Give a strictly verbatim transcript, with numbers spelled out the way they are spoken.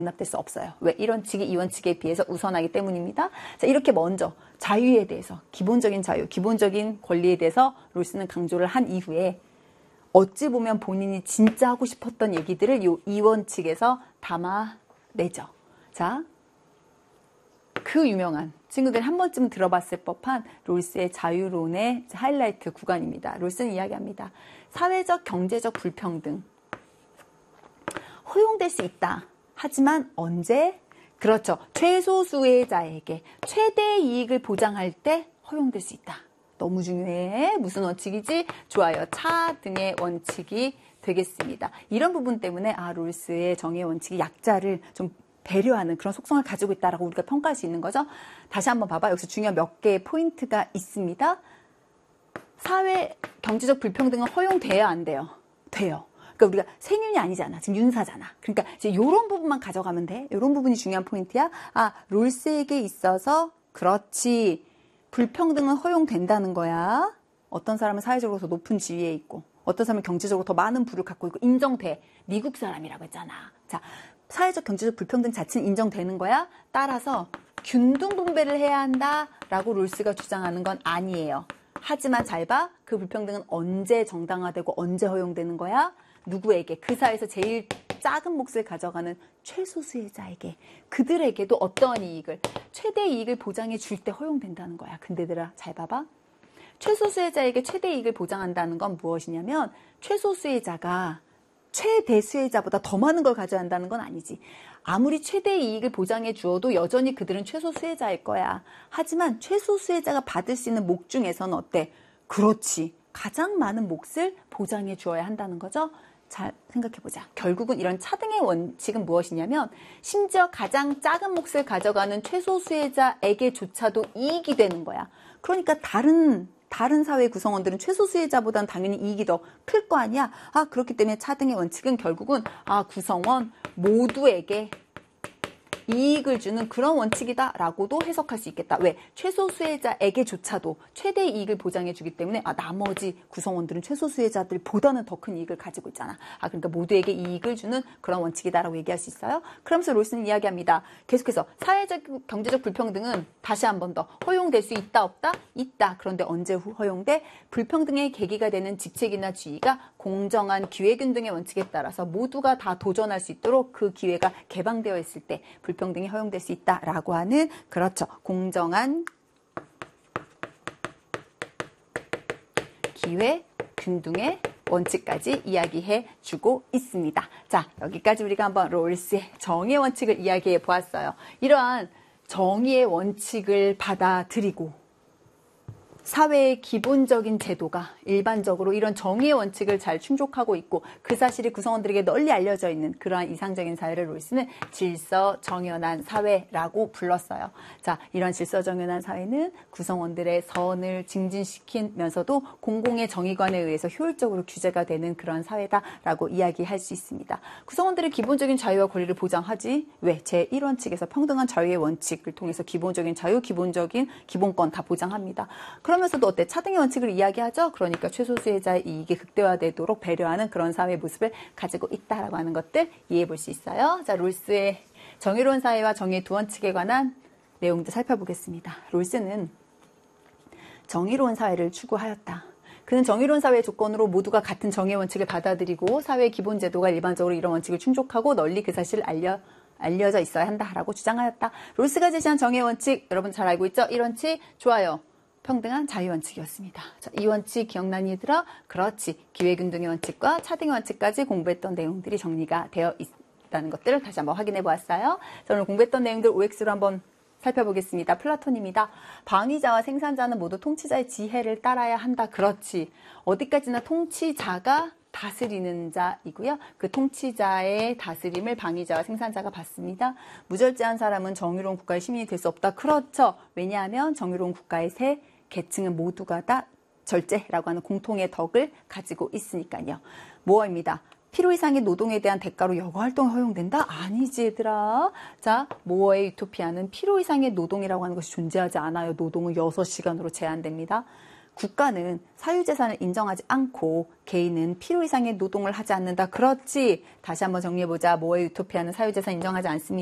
용납될 수 없어요. 왜? 일 원칙이 이 원칙에 비해서 우선하기 때문입니다. 자, 이렇게 먼저 자유에 대해서, 기본적인 자유, 기본적인 권리에 대해서 롤스는 강조를 한 이후에 어찌 보면 본인이 진짜 하고 싶었던 얘기들을 이 이 원칙에서 담아내죠. 자, 그 유명한 친구들이 한 번쯤 들어봤을 법한 롤스의 자유론의 하이라이트 구간입니다. 롤스는 이야기합니다. 사회적, 경제적 불평등 허용될 수 있다. 하지만 언제? 그렇죠. 최소 수혜자에게 최대 이익을 보장할 때 허용될 수 있다. 너무 중요해. 무슨 원칙이지? 좋아요. 차 등의 원칙이 되겠습니다. 이런 부분 때문에 아 롤스의 정의 원칙이 약자를 좀 배려하는 그런 속성을 가지고 있다라고 우리가 평가할 수 있는 거죠. 다시 한번 봐봐. 여기서 중요한 몇 개의 포인트가 있습니다. 사회 경제적 불평등은 허용돼야 안 돼요? 돼요. 그러니까 우리가 생윤이 아니잖아. 지금 윤사잖아. 그러니까 이제 이런 부분만 가져가면 돼. 이런 부분이 중요한 포인트야. 아, 롤스에게 있어서 그렇지. 불평등은 허용된다는 거야. 어떤 사람은 사회적으로 더 높은 지위에 있고 어떤 사람은 경제적으로 더 많은 부를 갖고 있고 인정돼. 미국 사람이라고 했잖아. 자, 사회적 경제적 불평등 자체는 인정되는 거야. 따라서 균등 분배를 해야 한다라고 롤스가 주장하는 건 아니에요. 하지만 잘 봐. 그 불평등은 언제 정당화되고 언제 허용되는 거야? 누구에게? 그 사회에서 제일 작은 몫을 가져가는 최소 수혜자에게. 그들에게도 어떠한 이익을, 최대 이익을 보장해 줄 때 허용된다는 거야. 근데 얘들아 잘 봐봐. 최소 수혜자에게 최대 이익을 보장한다는 건 무엇이냐면 최소 수혜자가 최대 수혜자보다 더 많은 걸 가져야 한다는 건 아니지. 아무리 최대 이익을 보장해 주어도 여전히 그들은 최소 수혜자일 거야. 하지만 최소 수혜자가 받을 수 있는 몫 중에서는 어때? 그렇지. 가장 많은 몫을 보장해 주어야 한다는 거죠. 잘 생각해보자. 결국은 이런 차등의 원칙은 무엇이냐면 심지어 가장 작은 몫을 가져가는 최소 수혜자에게조차도 이익이 되는 거야. 그러니까 다른 다른 사회 구성원들은 최소 수혜자보다는 당연히 이익이 더 클 거 아니야. 아, 그렇기 때문에 차등의 원칙은 결국은 아, 구성원 모두에게 이익을 주는 그런 원칙이다라고도 해석할 수 있겠다. 왜? 최소 수혜자에게조차도 최대 이익을 보장해 주기 때문에 아, 나머지 구성원들은 최소 수혜자들보다는 더 큰 이익을 가지고 있잖아. 아, 그러니까 모두에게 이익을 주는 그런 원칙이다라고 얘기할 수 있어요. 그러면서 롤스는 이야기합니다. 계속해서 사회적 경제적 불평등은 다시 한 번 더 허용될 수 있다 없다? 있다. 그런데 언제 허용돼? 불평등의 계기가 되는 직책이나 지위가 공정한 기회균등의 원칙에 따라서 모두가 다 도전할 수 있도록 그 기회가 개방되어 있을 때 불평등이 허용될 수 있다라고 하는 그렇죠. 공정한 기회 균등의 원칙까지 이야기해 주고 있습니다. 자, 여기까지 우리가 한번 롤스의 정의의 원칙을 이야기해 보았어요. 이러한 정의의 원칙을 받아들이고 사회의 기본적인 제도가 일반적으로 이런 정의의 원칙을 잘 충족하고 있고 그 사실이 구성원들에게 널리 알려져 있는 그러한 이상적인 사회를 롤스는 질서정연한 사회라고 불렀어요. 자, 이런 질서정연한 사회는 구성원들의 선을 증진시키면서도 공공의 정의관에 의해서 효율적으로 규제가 되는 그런 사회다라고 이야기할 수 있습니다. 구성원들의 기본적인 자유와 권리를 보장하지. 왜? 제일 원칙에서 평등한 자유의 원칙을 통해서 기본적인 자유, 기본적인 기본권 다 보장합니다. 그러면서도 어때? 차등의 원칙을 이야기하죠. 그러니까 최소 수혜자의 이익이 극대화되도록 배려하는 그런 사회의 모습을 가지고 있다라고 하는 것들 이해해 볼 수 있어요. 자, 롤스의 정의로운 사회와 정의의 두 원칙에 관한 내용들 살펴보겠습니다. 롤스는 정의로운 사회를 추구하였다. 그는 정의로운 사회의 조건으로 모두가 같은 정의 원칙을 받아들이고 사회의 기본 제도가 일반적으로 이런 원칙을 충족하고 널리 그 사실을 알려 알려져 있어야 한다라고 주장하였다. 롤스가 제시한 정의 원칙 여러분 잘 알고 있죠? 일 원칙 좋아요. 평등한 자유원칙이었습니다. 자, 이 원칙 기억나니 얘들아? 그렇지. 기회균등의 원칙과 차등의 원칙까지 공부했던 내용들이 정리가 되어 있다는 것들을 다시 한번 확인해 보았어요. 자, 오늘 공부했던 내용들 오엑스로 한번 살펴보겠습니다. 플라톤입니다. 방위자와 생산자는 모두 통치자의 지혜를 따라야 한다. 그렇지. 어디까지나 통치자가 다스리는 자이고요. 그 통치자의 다스림을 방위자와 생산자가 받습니다. 무절제한 사람은 정의로운 국가의 시민이 될 수 없다. 그렇죠. 왜냐하면 정의로운 국가의 세 계층은 모두가 다 절제라고 하는 공통의 덕을 가지고 있으니까요. 모어입니다. 필요 이상의 노동에 대한 대가로 여가 활동이 허용된다? 아니지 얘들아. 자, 모어의 유토피아는 필요 이상의 노동이라고 하는 것이 존재하지 않아요. 노동은 여섯 시간으로 제한됩니다. 국가는 사유재산을 인정하지 않고 개인은 필요 이상의 노동을 하지 않는다. 그렇지. 다시 한번 정리해보자. 뭐의 유토피아는 사유재산 인정하지 않습니다.